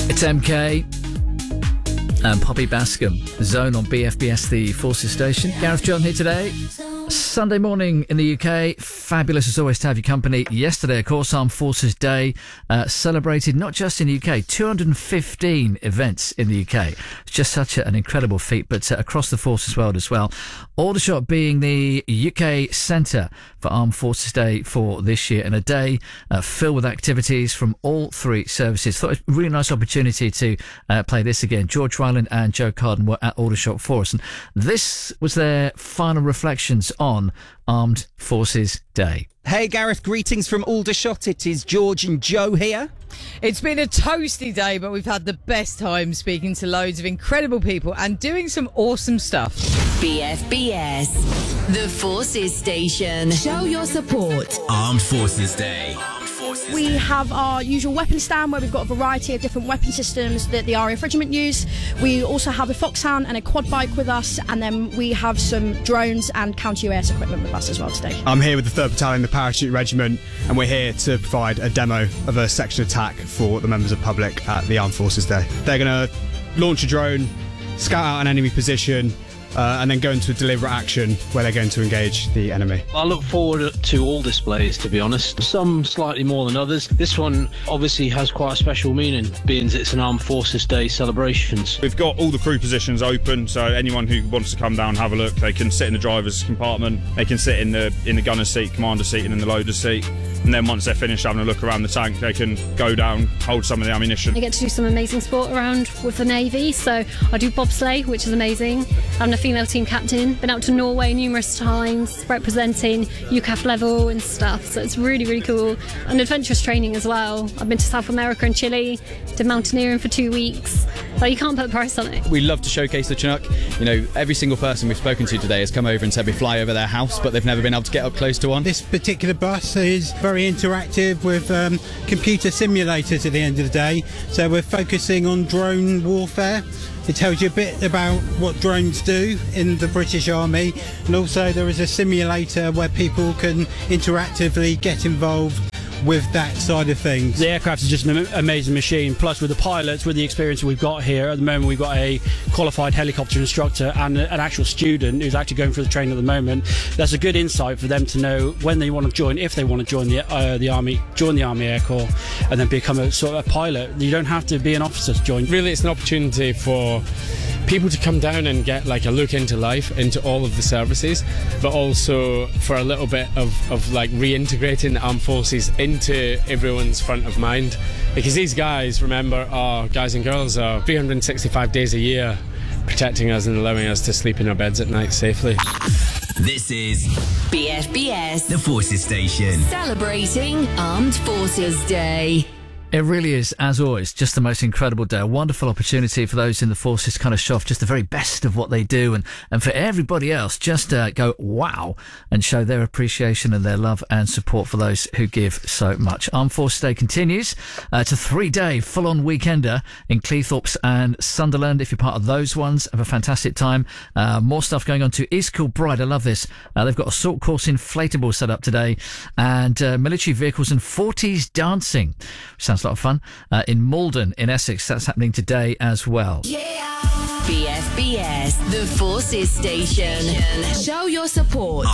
It's MK and Poppy Bascom, Zone on BFBS, the Forces station. Gareth John here today. Sunday morning in the UK. Fabulous as always to have your company. Yesterday, of course, Armed Forces Day, celebrated not just in the UK, 215 events in the UK. It's just such an incredible feat, but across the forces world as well. Aldershot being the UK centre for Armed Forces Day for this year, and a day filled with activities from all three services. Thought it was a really nice opportunity to play this again. George Ryland and Joe Carden were at Aldershot for us, and this was their final reflections on Armed Forces Day. Hey Gareth, greetings from Aldershot. It is George and Joe here. It's been a toasty day, but we've had the best time speaking to loads of incredible people and doing some awesome stuff. BFBS, the Forces Station. Show your support. Armed Forces Day. We have our usual weapon stand where we've got a variety of different weapon systems that the RAF Regiment use. We also have a Foxhound and a quad bike with us, and then we have some drones and counter-UAS equipment with us as well today. I'm here with the 3rd Battalion, the Parachute Regiment, and we're here to provide a demo of a section attack for the members of the public at the Armed Forces Day. They're going to launch a drone, scout out an enemy position, and then go into a deliberate action where they're going to engage the enemy. I look forward to all displays, to be honest. Some slightly more than others. This one obviously has quite a special meaning, being it's an Armed Forces Day celebrations. We've got all the crew positions open, so anyone who wants to come down and have a look, they can sit in the driver's compartment, they can sit in the gunner's seat, commander's seat, and in the loader's seat. And then once they're finished having a look around the tank, they can go down, hold some of the ammunition. I get to do some amazing sport around with the Navy, so I do bobsleigh, which is amazing. I'm a female team captain, been out to Norway numerous times, representing UCAF level and stuff, so it's really, really cool. And adventurous training as well. I've been to South America and Chile, did mountaineering for 2 weeks, so you can't put a price on it. We love to showcase the Chinook. You know, every single person we've spoken to today has come over and said we fly over their house, but they've never been able to get up close to one. This particular bus is very interactive with computer simulators at the end of the day, so we're focusing on drone warfare. It tells you a bit about what drones do in the British Army, and also there is a simulator where people can interactively get involved with that side of things. The aircraft is just an amazing machine, plus with the pilots, with the experience we've got here at the moment, we've got a qualified helicopter instructor and an actual student who's actually going through the training at the moment. That's a good insight for them to know when they want to join, if they want to join the Army, join the Army Air Corps and then become a sort of a pilot. You don't have to be an officer to join. Really, it's an opportunity for people to come down and get like a look into life, into all of the services, but also for a little bit of like reintegrating the armed forces into everyone's front of mind, because these guys, remember, are guys and girls, are 365 days a year protecting us and allowing us to sleep in our beds at night safely. This is BFBS, the Forces Station, celebrating Armed Forces Day. It really is, as always, just the most incredible day. A wonderful opportunity for those in the forces to kind of show off just the very best of what they do, and for everybody else just go wow and show their appreciation and their love and support for those who give so much. Armed Forces Day continues to 3-day full-on weekender in Cleethorpes and Sunderland. If you're part of those ones, have a fantastic time. More stuff going on to East Kilbride. I love this. They've got a salt course inflatable set up today, and military vehicles and 40s dancing. Sounds a lot of fun. In Malden in Essex, that's happening today as well. BFBS, the Forces Station. Show your support.